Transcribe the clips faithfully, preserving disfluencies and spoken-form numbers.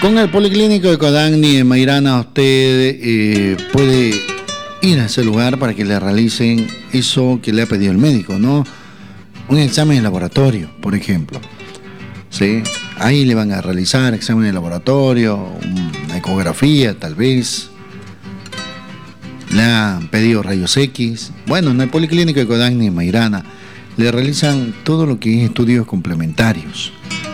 Con el Policlínico de Codagni en Mairana usted eh, puede ir a ese lugar para que le realicen eso que le ha pedido el médico, ¿no? Un examen de laboratorio, por ejemplo. ¿Sí? Ahí le van a realizar examen de laboratorio, una ecografía tal vez. Le han pedido rayos X. Bueno, en el Policlínico de Codagni en Mairana le realizan todo lo que es estudios complementarios.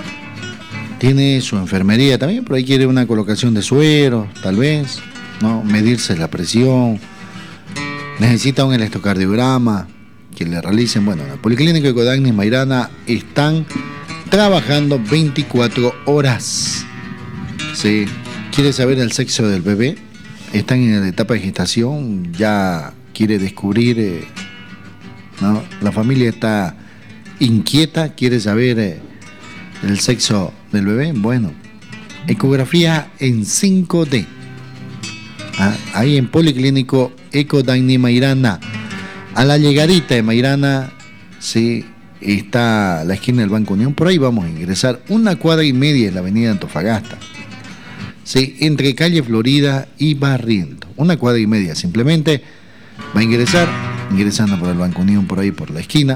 Tiene su enfermería también, pero ahí quiere una colocación de suero, tal vez, ¿no? Medirse la presión. Necesita un electrocardiograma que le realicen. Bueno, en el Policlínico de Codagni en Mairana están trabajando veinticuatro horas. ¿Sí? ¿Quiere saber el sexo del bebé? Están en la etapa de gestación, ya quiere descubrir, eh, ¿no? La familia está inquieta, quiere saber eh, el sexo del bebé. Bueno, ecografía en cinco D. Ah, ahí en Policlínico Ecodagni Mairana. A la llegadita de Mairana, sí, está la esquina del Banco Unión. Por ahí vamos a ingresar una cuadra y media en la avenida Antofagasta. Sí, entre calle Florida y Barriento. Una cuadra y media simplemente. Va a ingresar, ingresando por el Banco Unión, por ahí por la esquina.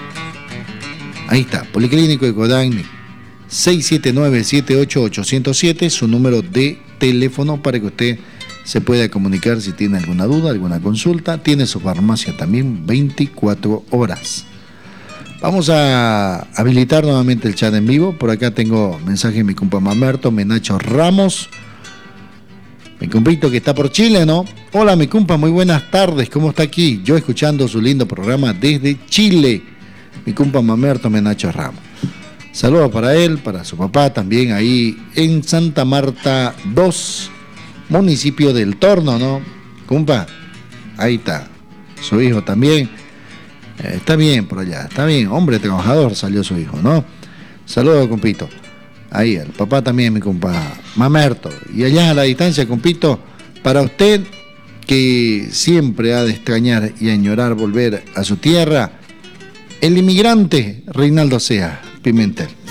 Ahí está, Policlínico de Codagni. seis siete nueve, siete ocho ocho cero siete, su número de teléfono para que usted se pueda comunicar si tiene alguna duda, alguna consulta. Tiene su farmacia también veinticuatro horas. Vamos a habilitar nuevamente el chat en vivo. Por acá tengo mensaje de mi compa Mamerto Menacho Ramos. Mi compito que está por Chile, ¿no? Hola, mi compa, muy buenas tardes. ¿Cómo está aquí? Yo escuchando su lindo programa desde Chile. Mi compa Mamerto Menacho Ramos. Saludos para él, para su papá también ahí en Santa Marta dos, municipio del Torno, ¿no? Compa, ahí está. Su hijo también. Eh, está bien por allá, está bien. Hombre trabajador salió su hijo, ¿no? Saludos, compito. Ahí, el papá también, mi compa Mamerto. Y allá a la distancia, compito, para usted que siempre ha de extrañar y añorar volver a su tierra, el inmigrante Reinaldo Sea Pimentel.